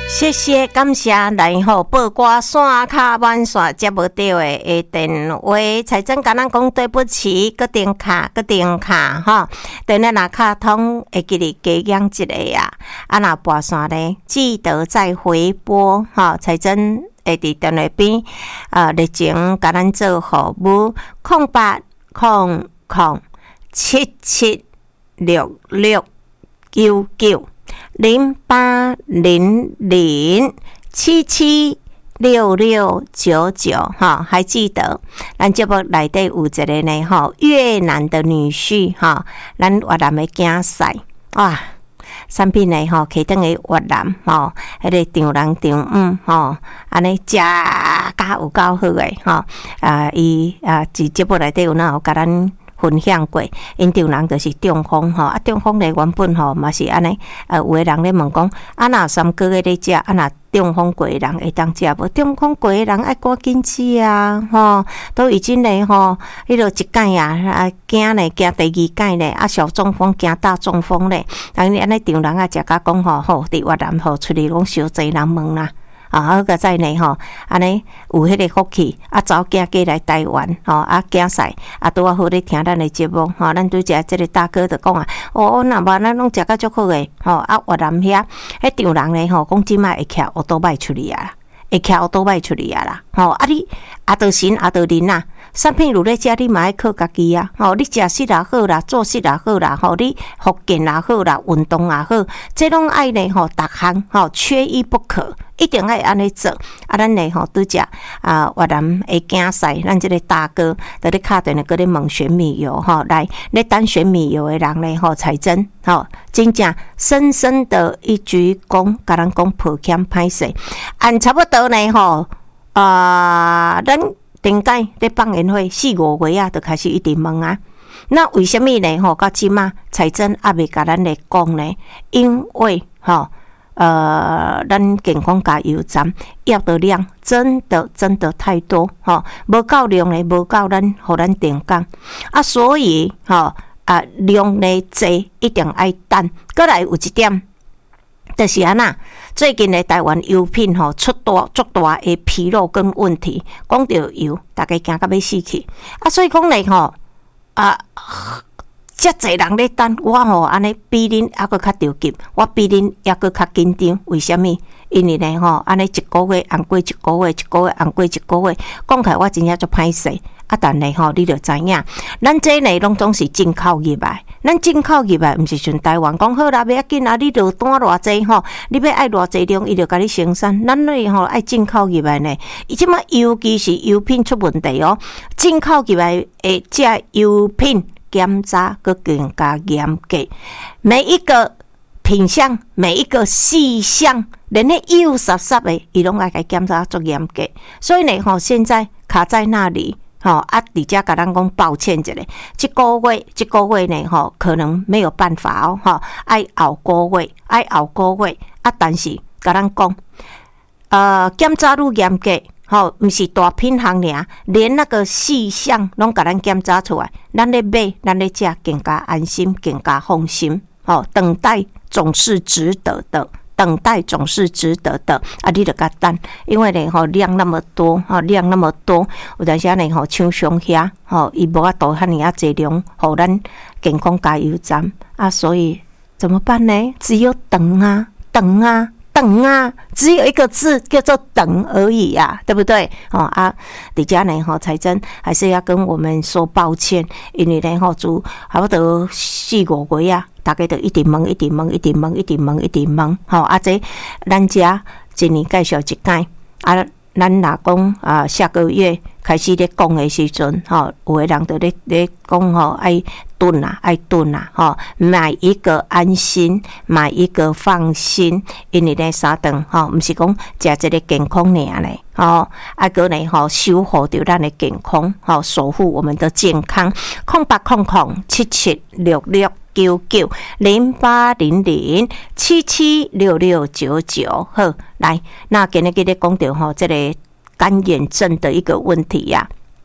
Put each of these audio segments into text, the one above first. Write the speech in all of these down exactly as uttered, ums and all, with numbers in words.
谢谢感谢，然后报歌线卡满线接不到的电话，财政跟咱讲对不起，个电卡个电卡哈，等下若卡通会记你加养一个呀，啊若拨线咧，记得再回拨哈，财政会伫电话边啊，热情跟咱做服务，空八空空七七六六九九。零八零零七七六六九九哈，还记得？咱节目内底有一个呢哈，越南的女婿哈，咱越南的囝婿哇，产品呢哈，起等于越南吼，迄个丈人丈母吼，安尼食甲有够好诶吼，啊伊啊伫节目内底有哪有甲咱分享过，因丈人就是中风吼，啊中风咧原本吼嘛是安尼，呃有诶人咧问讲，啊若三个月咧食，啊若中风过诶人会当食无？中风过诶人爱赶紧食啊，吼，都已经咧吼，迄落一届啊，啊惊咧惊第二届咧，啊小中风惊大中风咧，安尼安尼丈人啊食甲讲吼，吼伫越南吼出嚟拢伤济人问啦。啊，好个在呢吼，安尼有迄个福气，啊，早囝过来台湾吼，啊，囝婿啊，拄啊好咧听咱的节目吼，咱拄只即个大哥就讲啊，哦，那无咱拢食甲足好诶吼，啊，越南遐迄丈人咧吼，讲即摆会骑乌多摆出去啊，会骑乌多摆出去啊啦，吼，啊你啊得神啊得灵啊。产品如咧食，你嘛爱靠家己啊！吼，你食食也好啦，做事也好啦，吼，你福建也好啦，运动也好，这拢爱呢吼，逐项吼缺一不可，一定爱安尼做。啊，咱呢吼拄只啊越南的囝婿，咱即个大哥在咧敲电话，搁咧问选米油吼，来咧等选米油的人咧吼，才真吼，真正深深的一鞠躬，甲咱讲抱歉歹势，按差不多呢吼，啊，咱。顶届咧放烟火四五月啊，就开始一直问啊。那为什么呢？吼，到即马财政也未甲咱来讲呢？因为吼，呃，咱健康加油站要的量真的真的太多，吼，无够量呢，无够咱互咱定岗啊，所以吼啊量呢济一定爱等。过来有一点。就是安那，最近的台湾油品吼出大足大的纰漏跟问题，讲到油，大家惊到要死去啊！所以讲咧吼啊，遮济人咧等我吼，安尼比恁还佫较着急，我比恁还佫较紧张。为什么？因为咧吼，安尼一个月按过一个月，一个月按过一个月，讲起来我真正足歹势。啊，但咧吼，你着知影，咱这呢拢总是进口入来，咱进口入来，毋是像台湾讲好啦，袂要紧啊，你落单偌济吼，你要爱偌济量，伊着甲你生产。咱呢吼爱进口入来呢，伊即马尤其是油品出问题哦，进口入来诶，这油品检查佫更加严格，每一个品项，每一个细项，连迄油湿湿诶，伊拢爱甲检查足严格。所以呢吼，现在卡在那里。吼啊！而且甲咱讲抱歉一下，即个月，即个月呢，吼可能没有办法哦，吼爱后个月，爱后个月啊！但是甲咱讲，呃，检查愈严格，吼，毋是大品项尔，连那个细项拢甲咱检查出来，咱咧买，咱咧食更加安心，更加放心。吼，等待总是值得的。等待总是值得的啊！你著甲等，因为咧吼量那么多，吼量那么多，有阵时呢吼厂商遐吼伊无法度遐尔啊济量，互咱健康加油站啊，所以怎么办呢？只有等啊，等啊。等啊，只有一个字叫做等而已啊，对不对？哦啊，底下呢哈，财政还是要跟我们说抱歉，因为呢哈，做差不多四五月啊，大家都一直问，一直问，一直问，一直问，一直问，好啊，这咱家一年介绍一届啊。咱若讲啊，下个月开始咧讲的时阵，吼，有个人就咧咧讲吼，爱蹲啊，爱蹲啊，吼，买一个安心，买一个放心，因为咧三顿吼，毋是讲食一个健康尔咧，吼，啊个呢吼，守护着咱的健康，吼，守护我们的健康，空八空空七七六六。九九零八零零七七六六九九，好，来，那今日给你讲到吼，这个干眼症的一个问题呀、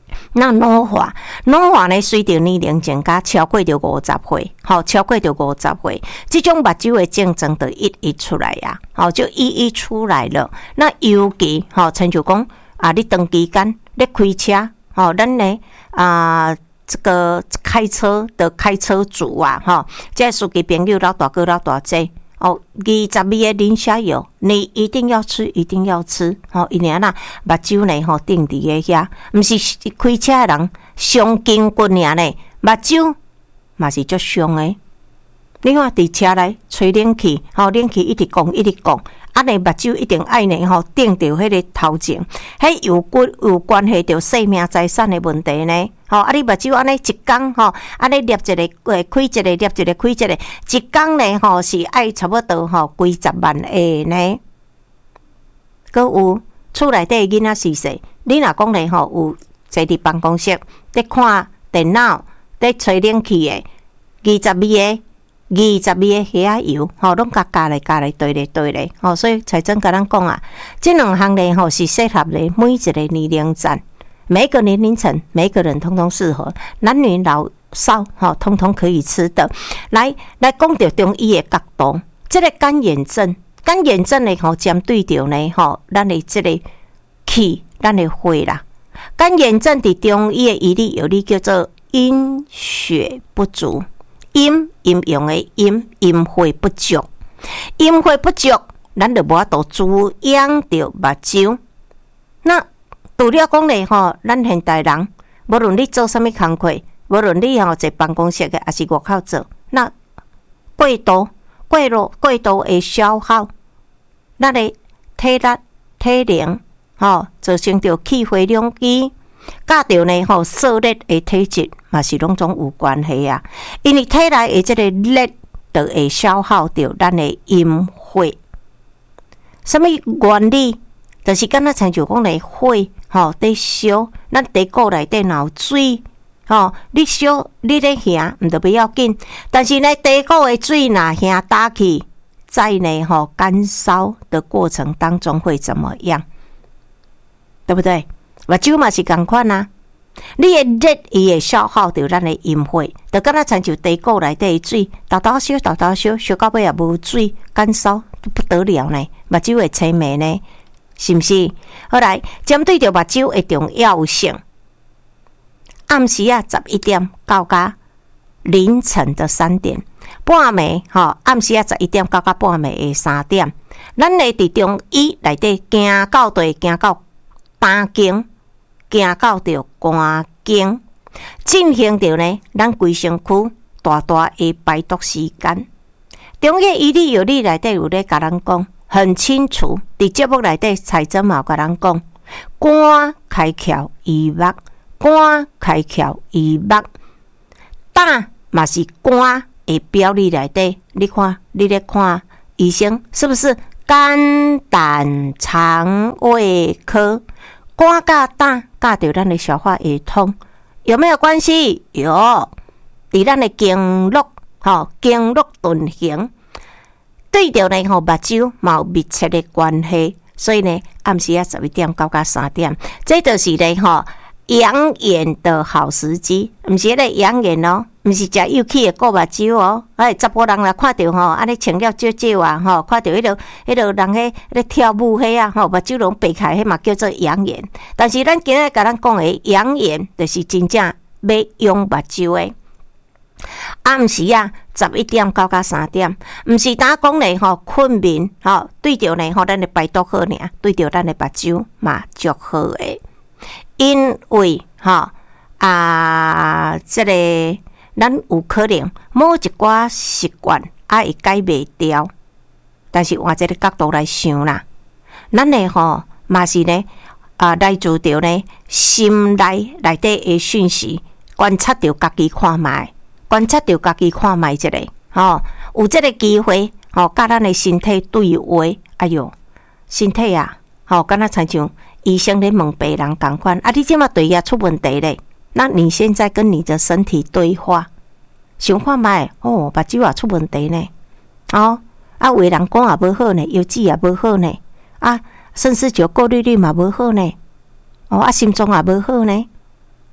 那老化，老化呢，随着年龄增加，超过着五十岁，吼，超过着五十岁，这种目睭的症状就一一出来呀，吼，就一一出来了。那尤其吼，亲像讲啊，你长期间咧开车，吼，咱呢啊，这个开车的开车族啊，吼，这司机朋友老大哥老大姐。哦，二十味的磷虾油，你一定要吃，一定要吃。吼、哦，因为呐，目睭呢吼定伫个遐，毋是开车的人伤筋骨尔呢，目睭嘛是足伤的。你看伫车内吹冷气，吼、哦，冷气一直讲一直讲，安尼目睭一定爱呢吼定着迄个头前，迄有骨有关系着生命财产的问题呢。吼、哦，啊，你目睭安尼一工吼，安尼捏一个诶开一个，捏一个开一个，一工呢吼是爱差不多吼几十万个呢。搁有厝内底囡仔细细，你若讲咧吼有坐伫办公室，咧看电脑，咧吹冷气诶，二十味诶。二十味的虾油，吼，拢甲加来加来对咧对咧，吼，所以财政甲咱讲啊，这两项咧吼是适合咧每一个年龄层，每一个年龄层，每一个人通通适合，男女老少，吼，通通可以吃的。来来讲到中医的角度，这个干眼症，干眼症咧吼，针对着呢吼，咱的这个气，咱的血啦。干眼症伫中医的医理有理叫做阴血不足。阴阴阳的阴阴血不足，阴血不足，咱就无法度滋养着目睭。那除了讲咧吼，咱现代人无论你做啥物工课，无论你吼坐办公室的，还是外口做，那过度过度过度的消耗，咱的体力体能吼，造成着气血两机。甲着呢吼，燥热的体质嘛是拢总有关系啊。因为体内的这个热，就会消耗掉咱的阴血。什么原理？就是敢若亲像讲的血吼在烧，咱地沟内底有水吼，你烧你咧行，毋着不要紧。但是呢，地沟的水若行打去，在呢吼干烧的过程当中会怎么样？对不对？目睭嘛是共款啊，你的热伊会消耗掉咱的阴血，就敢若亲像地沟内底的水，豆豆烧豆豆烧，烧到尾也无水，干烧不得了呢，目睭会青霉呢，是毋是？好来，针对着目睭的重要性，暗时啊十一点到甲凌晨的三点，半暝吼，暗时啊十一点到甲半暝的三点，咱会伫中医内底行到地，行到胆经。行到着肝经，进行着呢，咱规身躯大大的排毒时间。中医医理药理内底有咧甲咱讲，很清楚。伫节目内底，财政嘛甲咱讲，肝开窍医目，肝开窍医目，胆嘛是肝的表里内底。你看，你咧看医生是不是肝胆肠胃科？肝甲胆甲着咱的消化系统有没有关系？有，伫咱的经络，吼经络运行，对着呢吼目睭嘛有密切的关系。所以呢，暗时啊十一点到甲三点，这就是呢吼养眼的好时机，毋是咧养眼哦，毋是食有气的顾目睭哦。哎，查甫人啦看到吼，安尼穿了少少啊，吼，看到迄落迄落人迄咧跳舞迄啊，吼，目睭拢闭开，迄嘛叫做养眼。但是咱今日甲咱讲的养眼，就是真正要用目睭的。暗时啊，十一点到甲三点，毋是打讲咧吼，困眠吼，对着呢吼，咱的排毒好尔，对着咱的目睭嘛足好诶。因为吼啊，这个咱有可能某一寡习惯啊会改袂掉，但是换这个角度来想啦，咱呢吼嘛是呢啊来自着呢心内内底的讯息，观察着家己看卖，观察着家己看卖一下，吼有这个机会吼，甲咱的身体对话，哎哟，身体啊，吼敢若亲像。医生咧问病人同款，啊！你即马对牙出问题咧，那你现在跟你的身体对话，想看卖哦，目睭也出问题呢，哦，啊，为人讲也无好呢，油脂也无好呢，啊，肾丝球过滤率嘛无好呢，哦，啊，心脏也无好呢，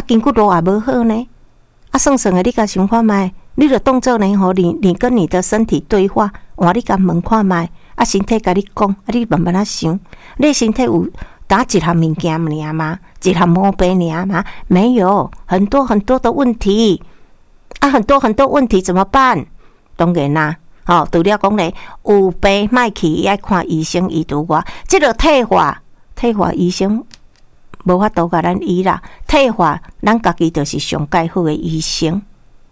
啊，筋骨都也无好呢。啊，算算的，你甲想看卖，你著当做呢吼，你你跟你的身体对话，换你甲问看卖，啊，身体甲你讲，啊，你慢慢啊想，你身体有打一项物件尔吗？一项毛病尔吗？没有，很多很多的问题，啊，很多很多问题怎么办？当然啦，吼、哦，除了讲咧，有病莫去爱看医生医拄我，即个退化，退化医生。无法度甲咱医啦，退化咱家己就是上介好的医生。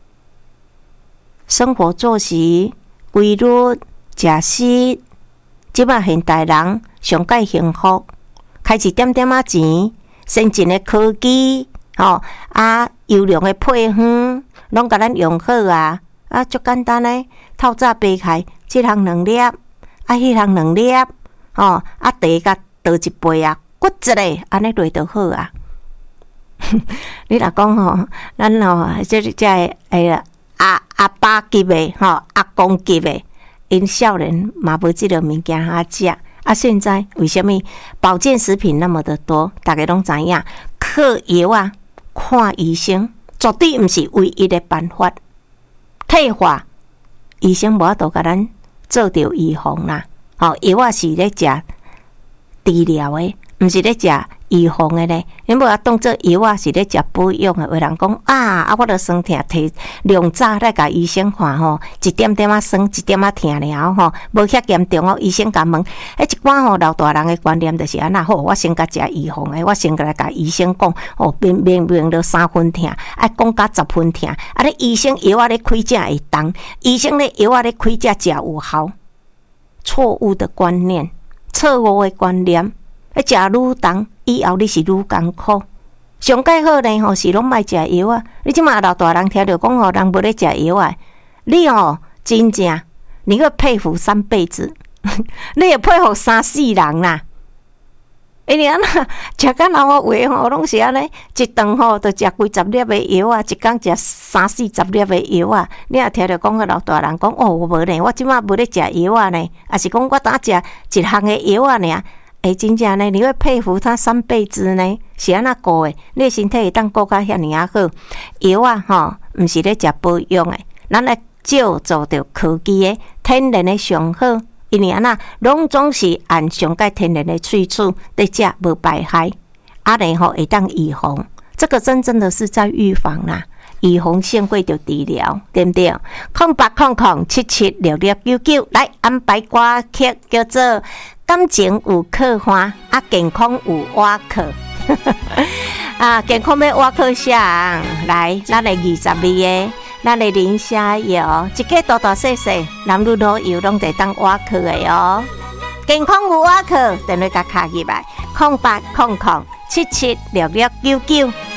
生活作息规律、食食，即摆现代人上介幸福，开一点点仔钱，先进的科技，吼、哦、啊优良的配方，拢甲咱用好啊，啊足简单诶，透早扒开，即项两粒，啊迄项两粒，吼、哦、啊茶甲倒一杯啊。骨质嘞，安尼落就好啊！你若讲吼，咱吼即即个诶阿阿爸级的吼，阿公级的，因少年嘛无即个物件通食。啊，现在为什么保健食品那么的多？大家拢知影，靠药啊，看医生绝对毋是唯一的办法。退化，医生无法度甲咱做着预防啦。吼，药啊是咧食治疗的。毋是咧食预防的咧，你无啊当做药啊是咧食保养的。有人讲啊啊，我著酸痛，摕量早来甲医生看吼，一点点啊酸，一点啊痛了吼，无遐严重哦。医生甲问，迄一寡吼老大人的观念就是安那好，我先甲食预防的，我先来甲医生讲，哦，明明明着三分痛，爱讲甲十分痛，啊，咧医生药啊咧开正会重，医生咧药啊咧开正食有效，错误的观念，错误的观念。啊，食愈重，以后你是愈艰苦。上介好呢吼，是拢莫食药啊！你即马老大人听着讲吼，人无咧食药啊，你吼真正，你会佩服三辈子，你会佩服三世人啦。因为安那食甲老啊话吼，拢是安尼，一顿吼就食几十粒的药啊，一工食三四十粒的药啊。你也听着讲个老大人讲哦，无呢，我即马无咧食药啊呢，也是讲我当食一项的药啊呢。诶，真正呢，你会佩服他三辈子呢，是安那顾诶？你的身体会当顾较遐尔啊好。药啊，吼，毋是咧食保养诶，咱来照做着科技诶，天然诶上好。因为安那，拢总是按上界天然诶萃取咧食，无败害。啊，然后会当预防，这个真正的是在预防啦。预防胜过着治疗，对不对？空八空空七七六六九九，来安排歌曲叫做。感情有刻花，啊，健康有挖克，啊，健康要挖克啥？来，咱来二十二个，咱来淋虾油，一个大大细细，男女老幼拢得当挖克的哦。健康有挖克，等你甲卡起来，空八空空七七六六九九。